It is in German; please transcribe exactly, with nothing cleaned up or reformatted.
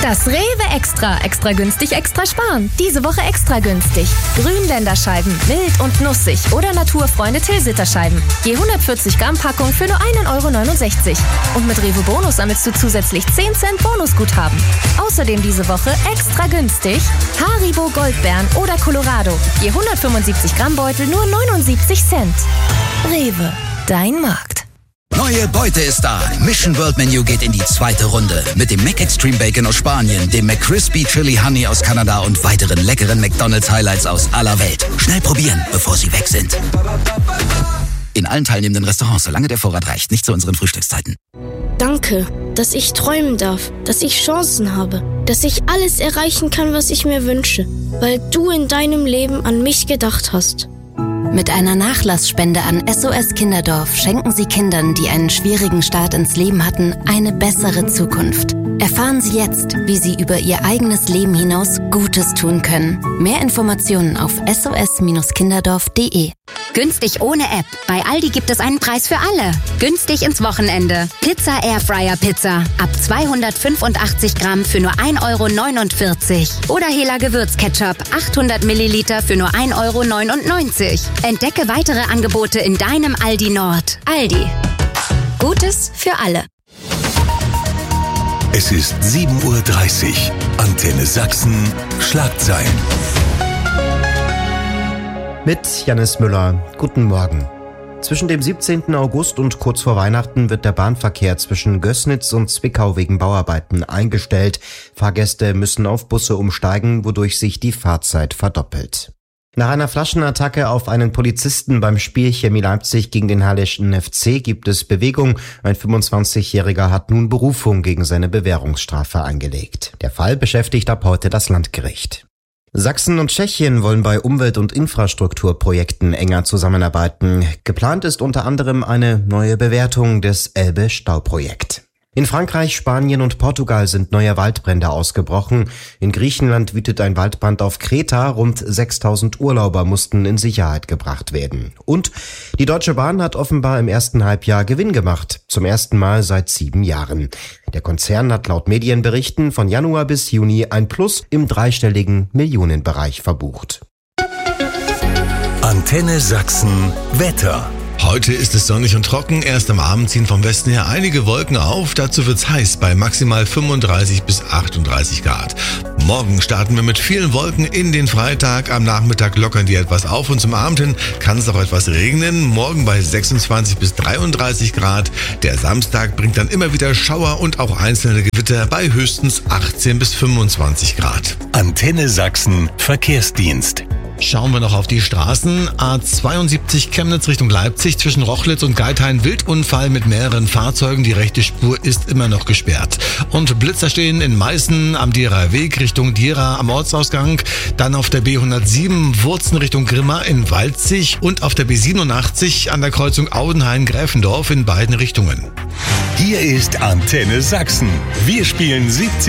Das Rewe Extra. Extra günstig, extra sparen. Diese Woche extra günstig. Grünländerscheiben, mild und nussig oder Naturfreunde Tilsiter-Scheiben. Je hundertvierzig Gramm Packung für nur ein Euro neunundsechzig. Und mit Rewe Bonus sammelst du zusätzlich zehn Cent Bonusguthaben. Außerdem diese Woche extra günstig Haribo Goldbeeren oder Colorado. Je hundertfünfundsiebzig Gramm Beutel nur neunundsiebzig Cent. Rewe, dein Markt. Neue Beute ist da. Mission World Menu geht in die zweite Runde. Mit dem McExtreme Bacon aus Spanien, dem McCrispy Chili Honey aus Kanada und weiteren leckeren McDonald's Highlights aus aller Welt. Schnell probieren, bevor sie weg sind. In allen teilnehmenden Restaurants, solange der Vorrat reicht. Nicht zu unseren Frühstückszeiten. Danke, dass ich träumen darf, dass ich Chancen habe, dass ich alles erreichen kann, was ich mir wünsche, weil du in deinem Leben an mich gedacht hast. Mit einer Nachlassspende an S O S Kinderdorf schenken Sie Kindern, die einen schwierigen Start ins Leben hatten, eine bessere Zukunft. Erfahren Sie jetzt, wie Sie über Ihr eigenes Leben hinaus Gutes tun können. Mehr Informationen auf s o s kinderdorf punkt d e. Günstig ohne App. Bei Aldi gibt es einen Preis für alle. Günstig ins Wochenende. Pizza Airfryer Pizza. Ab zweihundertfünfundachtzig Gramm für nur ein Euro neunundvierzig. Oder Hela Gewürzketchup. achthundert Milliliter für nur ein Euro neunundneunzig. Entdecke weitere Angebote in deinem Aldi Nord. Aldi. Gutes für alle. Es ist sieben Uhr dreißig. Antenne Sachsen. Schlagzeilen. Mit Jannis Müller. Guten Morgen. Zwischen dem siebzehnten August und kurz vor Weihnachten wird der Bahnverkehr zwischen Gößnitz und Zwickau wegen Bauarbeiten eingestellt. Fahrgäste müssen auf Busse umsteigen, wodurch sich die Fahrzeit verdoppelt. Nach einer Flaschenattacke auf einen Polizisten beim Spiel Chemie Leipzig gegen den Halleschen F C gibt es Bewegung. Ein fünfundzwanzigjähriger hat nun Berufung gegen seine Bewährungsstrafe eingelegt. Der Fall beschäftigt ab heute das Landgericht. Sachsen und Tschechien wollen bei Umwelt- und Infrastrukturprojekten enger zusammenarbeiten. Geplant ist unter anderem eine neue Bewertung des Elbe-Stauprojekt. In Frankreich, Spanien und Portugal sind neue Waldbrände ausgebrochen. In Griechenland wütet ein Waldbrand auf Kreta. Rund sechstausend Urlauber mussten in Sicherheit gebracht werden. Und die Deutsche Bahn hat offenbar im ersten Halbjahr Gewinn gemacht. Zum ersten Mal seit sieben Jahren. Der Konzern hat laut Medienberichten von Januar bis Juni ein Plus im dreistelligen Millionenbereich verbucht. Antenne Sachsen Wetter. Heute ist es sonnig und trocken. Erst am Abend ziehen vom Westen her einige Wolken auf. Dazu wird's heiß bei maximal fünfunddreißig bis achtunddreißig Grad. Morgen starten wir mit vielen Wolken in den Freitag. Am Nachmittag lockern die etwas auf und zum Abend hin kann es auch etwas regnen. Morgen bei sechsundzwanzig bis dreiunddreißig Grad. Der Samstag bringt dann immer wieder Schauer und auch einzelne Gewitter bei höchstens achtzehn bis fünfundzwanzig Grad. Antenne Sachsen Verkehrsdienst. Schauen wir noch auf die Straßen. A zweiundsiebzig Chemnitz Richtung Leipzig zwischen Rochlitz und Geithain. Wildunfall mit mehreren Fahrzeugen. Die rechte Spur ist immer noch gesperrt. Und Blitzer stehen in Meißen am Dierer Weg Richtung Diera am Ortsausgang. Dann auf der B hundertsieben Wurzen Richtung Grimma in Waldzig und auf der B siebenundachtzig an der Kreuzung Audenhain-Gräfendorf in beiden Richtungen. Hier ist Antenne Sachsen. Wir spielen siebzehn